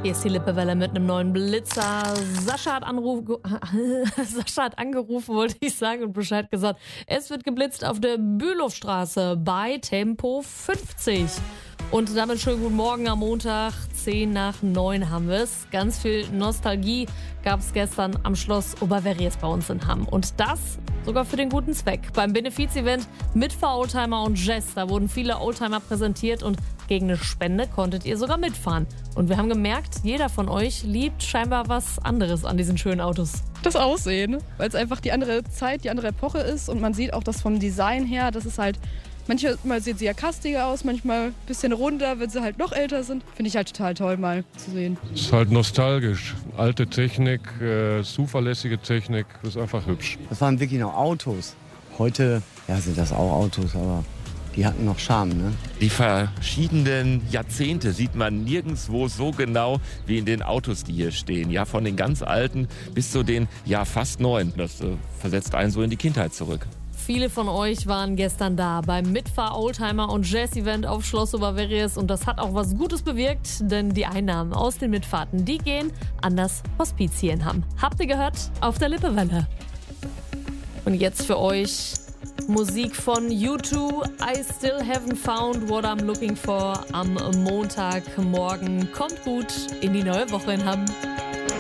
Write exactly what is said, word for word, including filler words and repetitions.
Hier ist die Lippewelle mit einem neuen Blitzer. Sascha hat, Anruf Sascha hat angerufen, wollte ich sagen, und Bescheid gesagt. Es wird geblitzt auf der Bülowstraße bei Tempo fünfzig. Und damit schönen guten Morgen am Montag, zehn nach neun haben wir es. Ganz viel Nostalgie gab es gestern am Schloss Oberverries bei uns in Hamm. Und das sogar für den guten Zweck. Beim Benefiz-Event mit Oldtimer und Jazz. Da wurden viele Oldtimer präsentiert und gegen eine Spende konntet ihr sogar mitfahren. Und wir haben gemerkt, jeder von euch liebt scheinbar was anderes an diesen schönen Autos. Das Aussehen, weil es einfach die andere Zeit, die andere Epoche ist. Und man sieht auch das vom Design her, das ist halt... Manchmal sieht sie ja kastiger aus, manchmal ein bisschen runder, wenn sie halt noch älter sind. Finde ich halt total toll, mal zu sehen. Es ist halt nostalgisch. Alte Technik, äh, zuverlässige Technik, das ist einfach hübsch. Das waren wirklich noch Autos. Heute ja, sind das auch Autos, aber die hatten noch Charme, ne? Die verschiedenen Jahrzehnte sieht man nirgendwo so genau wie in den Autos, die hier stehen. Ja, von den ganz alten bis zu den ja fast neuen. Das äh, versetzt einen so in die Kindheit zurück. Viele von euch waren gestern da beim Mitfahr-Oldtimer- und Jazz-Event auf Schloss Oberverries und das hat auch was Gutes bewirkt, denn die Einnahmen aus den Mitfahrten, die gehen an das Hospiz hier in Hamm. Habt ihr gehört? Auf der Lippewelle. Und jetzt für euch Musik von U zwei, I Still Haven't Found What I'm Looking For am Montagmorgen. Kommt gut in die neue Woche in Hamm.